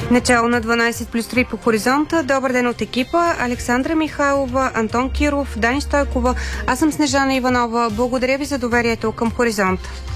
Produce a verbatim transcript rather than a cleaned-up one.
Начало на дванайсет плюс три по Хоризонта. Добър ден от екипа. Александра Михайлова, Антон Киров, Дани Стойкова. Аз съм Снежана Иванова. Благодаря ви за доверието към Хоризонта.